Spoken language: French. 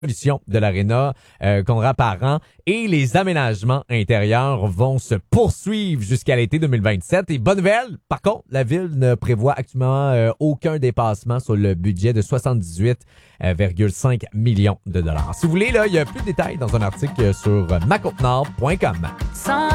de l'aréna Conrad Parent et les aménagements intérieurs vont se poursuivre jusqu'à l'été 2027. Et bonne nouvelle, par contre, la ville ne prévoit actuellement aucun dépassement sur le budget de 78,5 millions de dollars. Si vous voulez, là, il y a plus de détails dans un article sur macontenord.com.